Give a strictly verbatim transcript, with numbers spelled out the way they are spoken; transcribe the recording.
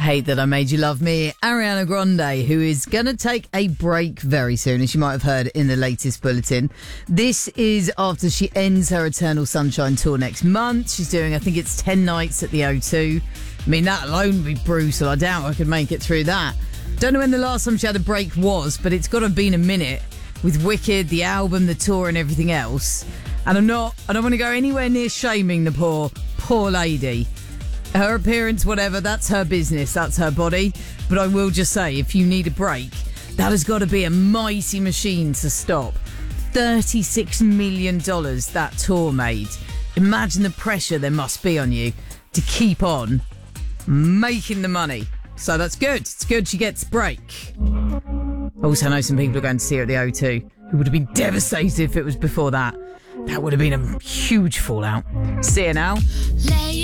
Hate That I Made You Love Me, Ariana Grande, who is going to take a break very soon, as you might have heard in the latest bulletin. This is after she ends her Eternal Sunshine tour next month. She's doing, I think it's ten nights at the O two. I mean, that alone would be brutal. I doubt I could make it through that. Don't know when the last time she had a break was, but it's got to have been a minute with Wicked, the album, the tour and everything else. And I'm not, I don't want to go anywhere near shaming the poor, poor lady. Her appearance, whatever, that's her business, that's her body. But I will just say, if you need a break, that has got to be a mighty machine to stop. thirty-six million dollars that tour made. Imagine the pressure there must be on you to keep on making the money. So that's good. It's good she gets a break. Also, I know some people are going to see her at the O two who would have been devastated if it was before that. That would have been a huge fallout. See you now.